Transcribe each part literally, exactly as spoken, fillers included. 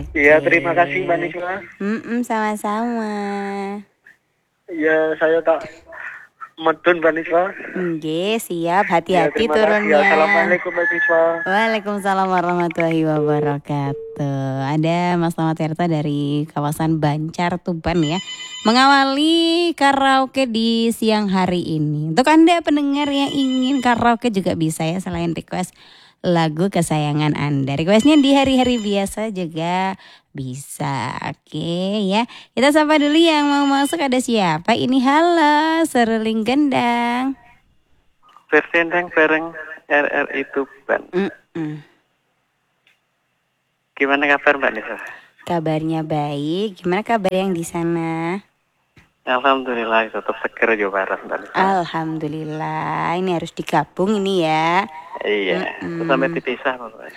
Iya, terima kasih Mbak Niswa. Mm-mm, sama-sama. Iya, saya tak medun Mbak Niswa. Nggih, siap. Iya, Hati-hati terima kasih. turunnya. Assalamualaikum Mbak Niswa. Waalaikumsalam warahmatullahi wabarakatuh. Ada Mas Lama Tirta dari kawasan Bancar, Tuban ya, mengawali karaoke di siang hari ini. Untuk Anda pendengar yang ingin karaoke juga bisa ya, selain request lagu kesayangan Anda. Requestnya di hari-hari biasa juga bisa. Oke ya, kita sapa dulu yang mau masuk. Ada siapa ini? Halo, seruling gendang. Bersendang bareng R R I Tuban. Mm-mm. Gimana kabar Mbak Nisa? Kabarnya baik. Gimana kabar yang di sana? Alhamdulillah tetap seger Jawa Barat Mbak Nisa. Alhamdulillah. Ini harus digabung ini ya. Iya, Mm-mm. sampai dipisah pokoknya.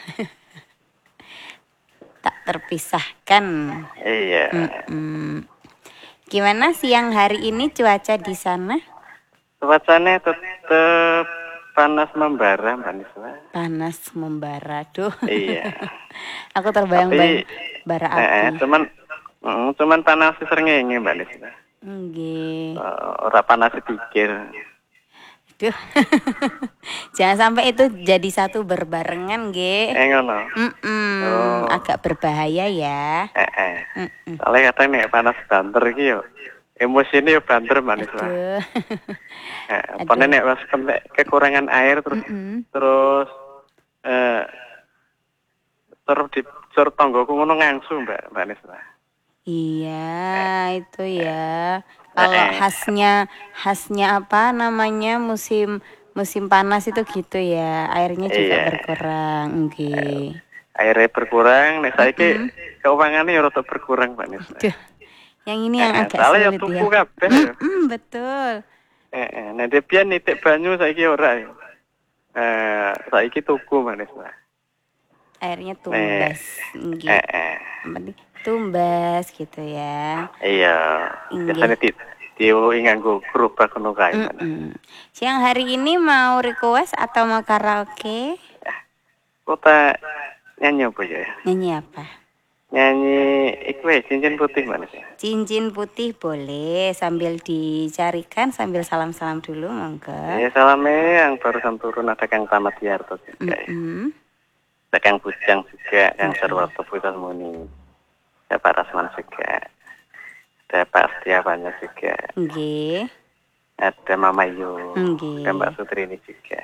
Tak terpisahkan. Iya. Mm-mm. Gimana siang hari ini cuaca di sana? Cuacanya tetap panas membara Mbak Nisa. Panas membara, duh. Iya. Aku terbayang-bayang bara api. Eh, cuman, mm, cuman panas sering Mbak Nisa. Nggih. Uh, ora panas pikir. Duh. Jangan sampai itu jadi satu berbarengan, nggih. Eh ngono. Mm-mm. Oh. Agak berbahaya ya. Eh, eh. Mm-mm. Soalnya katanya nek panas banter iki yo. Emosine yo banter manis lah. Aduh. Eh, apa nek pas kekurangan air terus Mm-mm. terus eh terus di sur tanggoku ngono ngangsu Mbak Mbak Niswa. Iya, itu ya. Kalau khasnya khasnya apa namanya musim musim panas itu gitu ya. Airnya juga Iya. berkurang, nggih. Airnya berkurang, nek saiki keuangane yo rada berkurang Mbak Niswa. Duh. Yang ini yang Eh, agak soalnya sulit ya tuku ya. kabeh. Mm-mm, betul. Eh, eh, nek depian nitik banyu saiki ora. Eh, saiki tuku Mbak Niswa. Airnya tumbas, nggih. Eh, eh. Yang penting tumbas gitu ya. Iya, Inggih. biasanya di diului nganggo gerobak ngono kae. Mm-mm. Siang hari ini mau request atau mau karaoke? Kota nyanyi apa ya? Nyanyi apa? Nyanyi iku wae cincin putih mana sih? Cincin putih boleh, sambil dicarikan sambil salam-salam dulu monggo. Ya salamnya yang barusan turun ada Kang Tamat Yarto juga ya. Mm-mm. Ada Kang Bujang juga, Kang Sarwarto Pusat Muni. Ada Pak Rasman juga. Ada Pak Setiawannya juga. Nggih. Ada Mama Yu. Nggih. Ada Mbak Sutrini juga.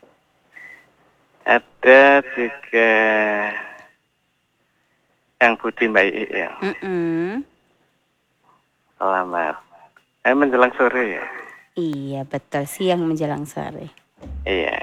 Ada juga Kang Budi Mbak I ya. Mm-mm. Selamat. Eh menjelang sore ya. Iya betul, siang menjelang sore. Iya.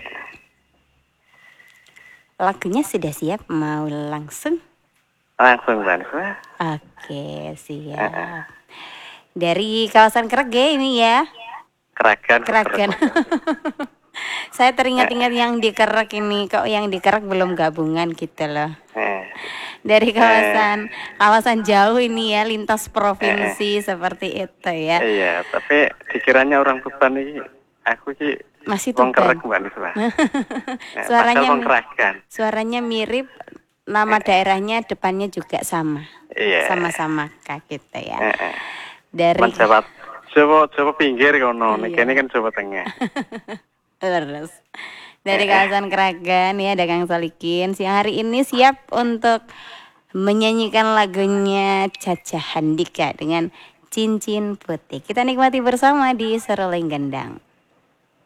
Lagunya sudah siap, mau langsung? Langsung Mbak. Oke, siap. Dari kawasan Krege ini ya. Keragan. Keragan. Saya teringat-ingat yang di Kerek ini, kok yang di Kerek belum gabungan gitu loh. Eh. Dari kawasan kawasan jauh ini ya, lintas provinsi seperti itu ya. Iya, tapi dikiranya orang Tuban ini aku sih Masih wong Tuban. Kerek Mbak Niswa. Suaranya wong Keragan. Suaranya mirip, nama daerahnya depannya juga sama. Iya. Sama-sama kak kita ya. Heeh. Dari Jawa Jawa Jawa pinggir kono, Iya. nek ini kan Jawa Tengah. Terus dari kawasan Keragan ya, ada Kang Solikin. Siang hari ini siap untuk menyanyikan lagunya Caca Handika dengan Cincin Putih. Kita nikmati bersama di Seruling Gendang.